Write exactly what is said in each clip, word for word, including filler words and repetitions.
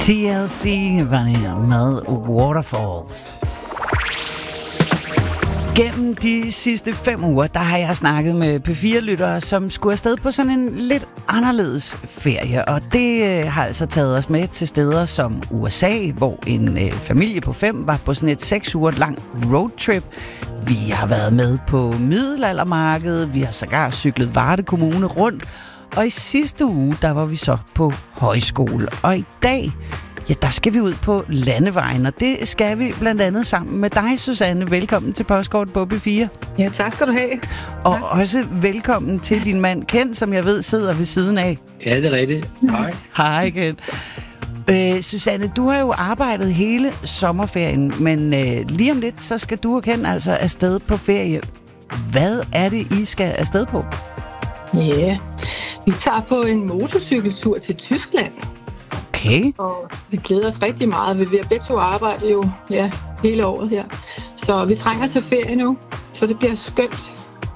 T L C var det med Waterfalls. Gennem de sidste fem uger, der har jeg snakket med P fire-lyttere, som skulle afsted på sådan en lidt anderledes ferie. Og det øh, har altså taget os med til steder som U S A, hvor en øh, familie på fem var på sådan et seks uger lang roadtrip. Vi har været med på middelaldermarkedet, vi har sågar cyklet Varde Kommune rundt. Og i sidste uge, der var vi så på højskole. Og i dag, ja, der skal vi ud på landevejen, og det skal vi blandt andet sammen med dig, Susanne. Velkommen til Postkort på P fire. Ja, tak skal du have. Og tak. Også velkommen til din mand Ken, som jeg ved sidder ved siden af. Ja, det er rigtigt. Hej. Hej, Ken. Øh, Susanne, du har jo arbejdet hele sommerferien, men øh, lige om lidt, så skal du og Ken altså afsted på ferie. Hvad er det, I skal afsted på? Ja, yeah. Vi tager på en motorcykeltur til Tyskland. Okay. Og vi glæder os rigtig meget. Vi vil begge to arbejde jo ja, hele året her. Så vi trænger til ferie nu, så det bliver skønt.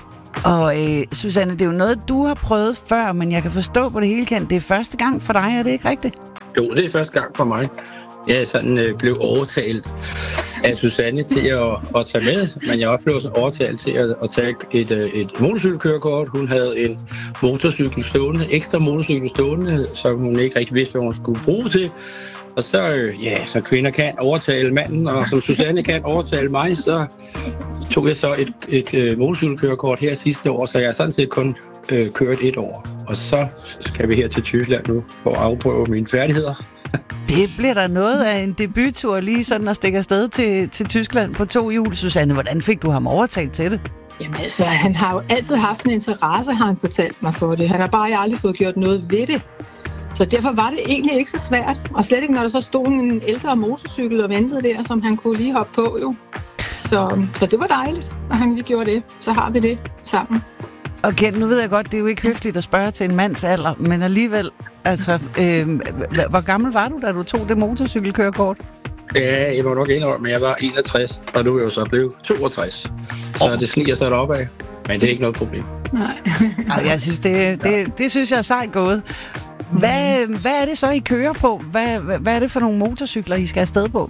Og øh, Susanne, det er jo noget, du har prøvet før, men jeg kan forstå på det hele, Ken. Det er første gang for dig, er det ikke rigtigt? Jo, det er første gang for mig. Jeg sådan øh, blev overtalt af Susanne til at, at tage med, men jeg blev også overtalt til at, at tage et, et motorcykelkørekort. Hun havde en motorcykel stående, ekstra motorcykel stående, som hun ikke rigtig vidste, hvad hun skulle bruge til. Og så, øh, ja, så kvinder kan overtale manden, og som Susanne kan overtale mig, så tog jeg så et, et, et motorcykelkørekort her sidste år, så jeg har sådan set kun øh, kørt et år. Og så skal vi her til Tyskland nu for at afprøve mine færdigheder. Det bliver der noget af en debuttur lige sådan at stikke afsted til, til Tyskland på to hjul. Susanne, hvordan fik du ham overtalt til det? Jamen altså, han har jo altid haft en interesse, har han fortalt mig for det. Han har bare aldrig fået gjort noget ved det. Så derfor var det egentlig ikke så svært. Og slet ikke, når der så stod en ældre motorcykel og ventede der, som han kunne lige hoppe på jo. Så, så det var dejligt, at han lige gjorde det. Så har vi det sammen. Og Ken, nu ved jeg godt, det er jo ikke høfligt at spørge til en mands alder, men alligevel, altså, øh, hvor gammel var du, da du tog det motorcykelkørekort? Ja, jeg var nok indrømme, men jeg var enogtres, og nu er jeg jo så blevet toogtres. Så oh. Det sniger sig op af, men det er ikke noget problem. Nej. Ej, jeg synes, det, det, det synes jeg er sejt gået. Hvad, hvad er det så, I kører på? Hvad, hvad er det for nogle motorcykler, I skal afsted på?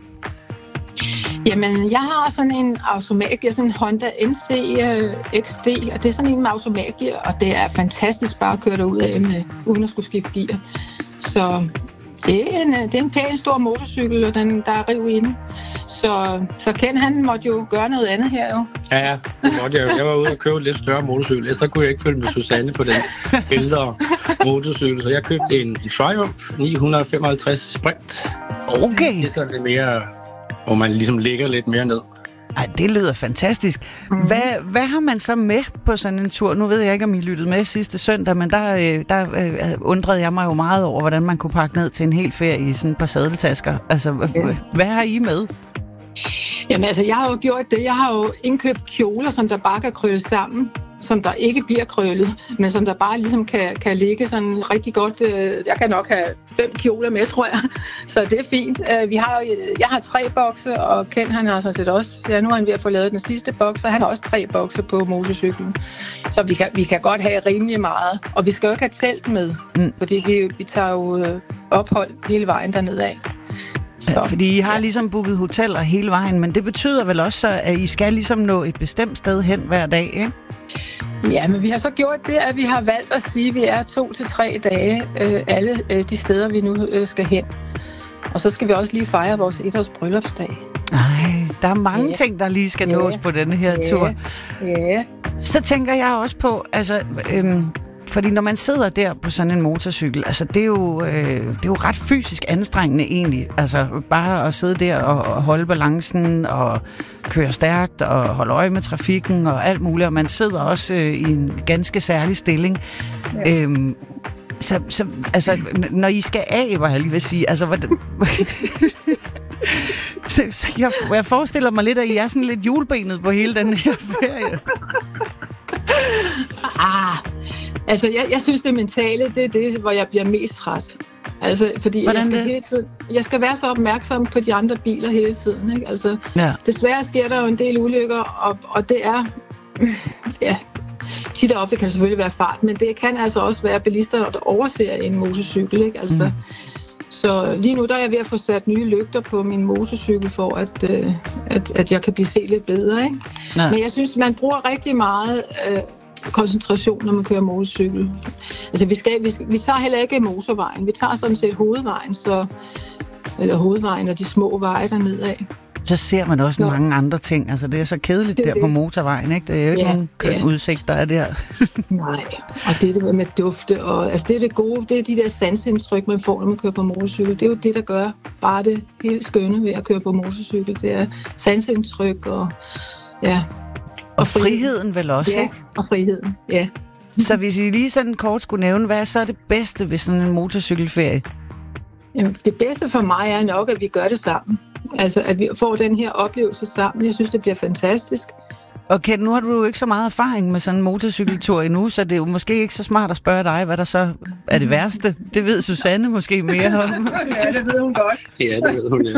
Jamen, jeg har sådan en automatgear, sådan en Honda N C uh, X D, og det er sådan en med automatgear, og det er fantastisk bare at køre derud af med, uden at skulle skifte gear. Så det er en, det er en pæn stor motorcykel, og den, der er riv inde. Så, så Ken, han måtte jo gøre noget andet her jo. Ja, ja, det måtte jeg. Jeg var ude og købe en lidt større motorcykel, ellers så kunne jeg ikke følge med Susanne på den ældre motorcykel. Så jeg købte en, en Triumph ni hundrede femoghalvtreds Sprint. Okay. Det er sådan lidt mere, hvor man ligesom ligger lidt mere ned. Ej, det lyder fantastisk. Mm-hmm. Hvad, hvad har man så med på sådan en tur? Nu ved jeg ikke, om I lyttede med sidste søndag, men der, der øh, undrede jeg mig jo meget over, hvordan man kunne pakke ned til en hel ferie i sådan et par sadeltasker. Altså, ja. Hvad har I med? Jamen altså, jeg har jo gjort det. Jeg har jo indkøbt kjoler, som der bare kan krølles sammen, som der ikke bliver krøllet, men som der bare ligesom kan, kan ligge sådan rigtig godt. Jeg kan nok have fem kjoler med, tror jeg, så det er fint. Vi har, jeg har tre bokse, og Ken han har sådan set også, ja, nu er han ved at få lavet den sidste boks, og han har også tre bokse på motorcyklen. Så vi kan, vi kan godt have rimelig meget, og vi skal jo ikke have telt med, mm. fordi vi, vi tager jo ophold hele vejen dernede af. Ja, fordi I har ligesom booket hoteller hele vejen, men det betyder vel også, at I skal ligesom nå et bestemt sted hen hver dag, ikke? Ja, men vi har så gjort det, at vi har valgt at sige, at vi er to til tre dage øh, alle øh, de steder, vi nu øh, skal hen. Og så skal vi også lige fejre vores etårs bryllupsdag. Nej, der er mange ja. ting, der lige skal nås ja. på denne her ja. tur. Ja. Så tænker jeg også på, altså... Øhm, fordi når man sidder der på sådan en motorcykel, altså det er jo, øh, det er jo ret fysisk anstrengende egentlig. Altså bare at sidde der og, og holde balancen og køre stærkt og holde øje med trafikken og alt muligt. Og man sidder også øh, i en ganske særlig stilling. Ja. Øhm, så, så altså, når I skal af, hvad jeg lige vil sige, altså hvordan... så, så jeg, jeg forestiller mig lidt, at I er sådan lidt hjulbenet på hele den her ferie. Ah, altså jeg, jeg synes det mentale, det er det, hvor jeg bliver mest træt. Altså, fordi jeg skal, hele tiden, jeg skal være så opmærksom på de andre biler hele tiden, ikke? Altså, ja. Desværre sker der jo en del ulykker, og, og det er, ja, tit og ofte kan det selvfølgelig være fart, men det kan altså også være bilister, der overser en motorcykel, ikke? Altså, mm. Så lige nu der er jeg ved at få sat nye lygter på min motorcykel, for at, øh, at, at jeg kan blive set lidt bedre. Ikke? Men jeg synes, man bruger rigtig meget øh, koncentration, når man kører motorcykel. Altså, vi, skal, vi, skal, vi tager heller ikke motorvejen. Vi tager sådan set hovedvejen, så, eller hovedvejen og de små veje dernede af. Så ser man også Nå. mange andre ting. Altså, det er så kedeligt det der det. på motorvejen, ikke? Det er jo ikke ja, nogen køn ja. udsigt, der er der. Nej, og det er det med dufte. Og, altså, det er det gode. Det er de der sansindtryk, man får, når man kører på motorcykel. Det er jo det, der gør bare det helt skønne ved at køre på motorcykel. Det er sansindtryk og ja. Og, og friheden vel også, ja, ikke? og friheden, ja. Så hvis I lige sådan kort skulle nævne, hvad er så det bedste ved sådan en motorcykelferie? Jamen, det bedste for mig er nok, at vi gør det sammen. Altså, at vi får den her oplevelse sammen. Jeg synes, det bliver fantastisk. Okay, nu har du jo ikke så meget erfaring med sådan en motorcykeltur endnu, så det er jo måske ikke så smart at spørge dig, hvad der så er det værste. Det ved Susanne måske mere om. Ja, det ved hun godt. Ja, det ved hun, ja.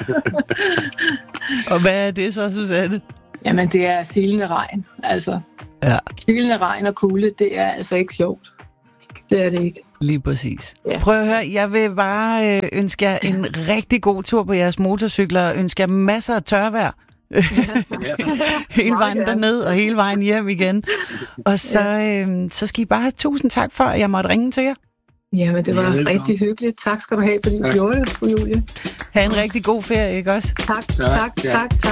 Og hvad er det så, Susanne? Jamen, det er silende regn. Altså, ja. silende regn og kulde, det er altså ikke sjovt. Det er det ikke. Lige præcis. Ja. Prøv at høre, jeg vil bare ønske jer en rigtig god tur på jeres motorcykler, og ønske jer masser af tørvejr. Ja. hele vejen derned og hele vejen hjem igen. Og så, ja. øhm, så skal I bare have tusind tak for, at jeg måtte ringe til jer. Jamen, det var ja, rigtig hyggeligt. Tak skal du have, fordi du gjorde det, fru Julie. Ha' en rigtig god ferie, ikke også? Tak, tak, tak, tak.